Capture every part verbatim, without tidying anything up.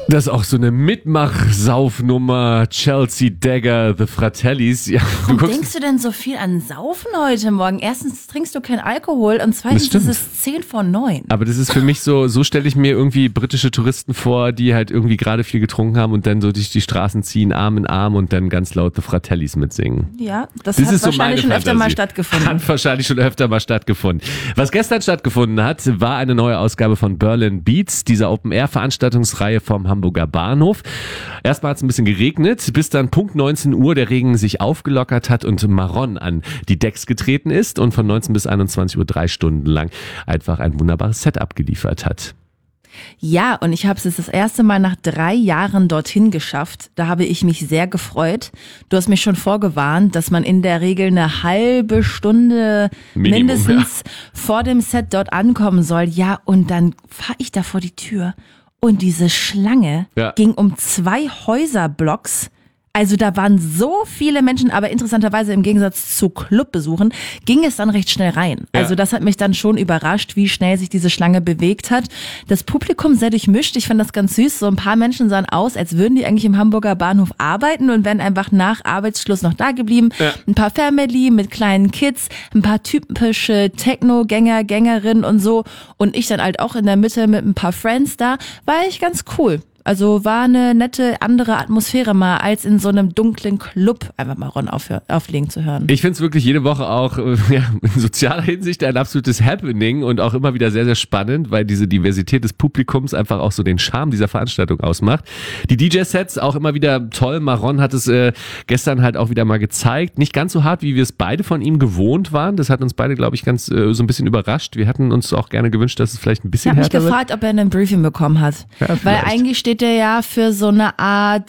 Das ist auch so eine Mitmach-Saufnummer. Chelsea Dagger, The Fratellis. Ja, Warum du denkst du denn so viel an Saufen heute Morgen? Erstens trinkst du keinen Alkohol und zweitens ist es zehn vor neun. Aber das ist für mich so, so stelle ich mir irgendwie britische Touristen vor, die halt irgendwie gerade viel getrunken haben und dann so durch die Straßen ziehen, Arm in Arm und dann ganz laut The Fratellis mitsingen. Ja, das, das hat ist wahrscheinlich so schon öfter mal stattgefunden. Hat wahrscheinlich schon öfter mal stattgefunden. Was gestern stattgefunden hat, war eine neue Ausgabe von Berlin Beats, dieser Open-Air-Veranstaltungsreihe vom Hamburger Bahnhof. Erstmal hat es ein bisschen geregnet, bis dann Punkt neunzehn Uhr der Regen sich aufgelockert hat und Marron an die Decks getreten ist und von neunzehn bis einundzwanzig Uhr drei Stunden lang einfach ein wunderbares Set abgeliefert hat. Ja, und ich habe es jetzt das erste Mal nach drei Jahren dorthin geschafft. Da habe ich mich sehr gefreut. Du hast mich schon vorgewarnt, dass man in der Regel eine halbe Stunde Minimum, mindestens ja. vor dem Set dort ankommen soll. Ja, und dann fahre ich da vor die Tür und diese Schlange ja. ging um zwei Häuserblocks. Also da waren so viele Menschen, aber interessanterweise im Gegensatz zu Clubbesuchen ging es dann recht schnell rein. Ja. Also das hat mich dann schon überrascht, wie schnell sich diese Schlange bewegt hat. Das Publikum sehr durchmischt, ich fand das ganz süß. So ein paar Menschen sahen aus, als würden die eigentlich im Hamburger Bahnhof arbeiten und wären einfach nach Arbeitsschluss noch da geblieben. Ja. Ein paar Family mit kleinen Kids, ein paar typische Techno-Gänger, Gängerinnen und so. Und ich dann halt auch in der Mitte mit ein paar Friends da. War echt ganz cool. Also war eine nette andere Atmosphäre mal, als in so einem dunklen Club einfach mal Ron auf, auflegen zu hören. Ich finde es wirklich jede Woche auch ja, in sozialer Hinsicht ein absolutes Happening und auch immer wieder sehr, sehr spannend, weil diese Diversität des Publikums einfach auch so den Charme dieser Veranstaltung ausmacht. Die D J-Sets auch immer wieder toll. Marron hat es äh, gestern halt auch wieder mal gezeigt. Nicht ganz so hart, wie wir es beide von ihm gewohnt waren. Das hat uns beide, glaube ich, ganz äh, so ein bisschen überrascht. Wir hatten uns auch gerne gewünscht, dass es vielleicht ein bisschen härter wird. Ich habe mich gefragt, ob er ein Briefing bekommen hat. Ja, weil eigentlich steht der ja für so eine Art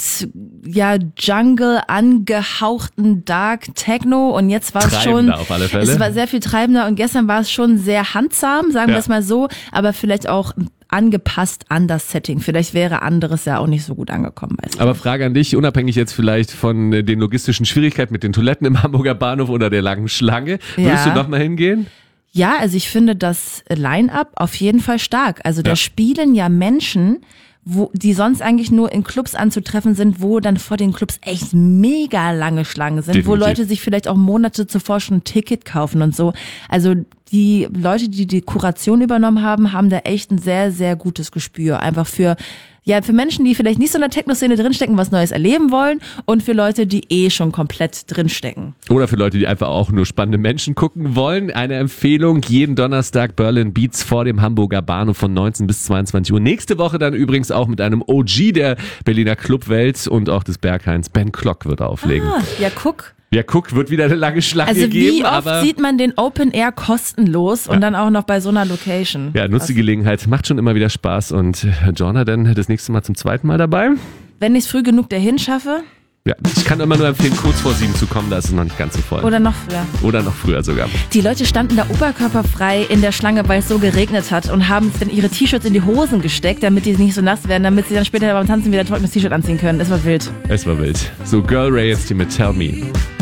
ja Jungle angehauchten Dark Techno und jetzt war es schon auf alle Fälle. Es war sehr viel treibender und gestern war es schon sehr handsam, sagen ja. wir es mal so, aber vielleicht auch angepasst an das Setting. Vielleicht wäre anderes ja auch nicht so gut angekommen. Weiß ich Aber nicht. Frage an dich, unabhängig jetzt vielleicht von den logistischen Schwierigkeiten mit den Toiletten im Hamburger Bahnhof oder der langen Schlange, würdest ja. du noch mal hingehen? Ja, also ich finde das Line-Up auf jeden Fall stark. Also da ja. spielen ja Menschen, wo die sonst eigentlich nur in Clubs anzutreffen sind, wo dann vor den Clubs echt mega lange Schlangen sind, Definitiv. Wo Leute sich vielleicht auch Monate zuvor schon ein Ticket kaufen und so. Also die Leute, die die Kuration übernommen haben, haben da echt ein sehr, sehr gutes Gespür. Einfach für ja für Menschen, die vielleicht nicht so in der Techno-Szene drinstecken, was Neues erleben wollen und für Leute, die eh schon komplett drinstecken. Oder für Leute, die einfach auch nur spannende Menschen gucken wollen. Eine Empfehlung, jeden Donnerstag Berlin Beats vor dem Hamburger Bahnhof von neunzehn bis zweiundzwanzig Uhr. Nächste Woche dann übrigens auch mit einem O G der Berliner Clubwelt und auch des Berghains. Ben Klock wird auflegen. Ah, ja, guck. Ja, guck, wird wieder eine lange Schlange also geben. Also wie oft aber sieht man den Open Air kostenlos und ja. dann auch noch bei so einer Location? Ja, nutzt die Gelegenheit, macht schon immer wieder Spaß. Und Joanna dann das nächste Mal zum zweiten Mal dabei? Wenn ich es früh genug dahin schaffe. Ja, ich kann immer nur empfehlen, kurz vor sieben zu kommen, da ist es noch nicht ganz so voll. Oder noch früher. Oder noch früher sogar. Die Leute standen da oberkörperfrei in der Schlange, weil es so geregnet hat und haben dann ihre T-Shirts in die Hosen gesteckt, damit die nicht so nass werden, damit sie dann später beim Tanzen wieder ein trockenes T-Shirt anziehen können. Es war wild. Es war wild. So, Girl Ray jetzt hier mit Tell Me.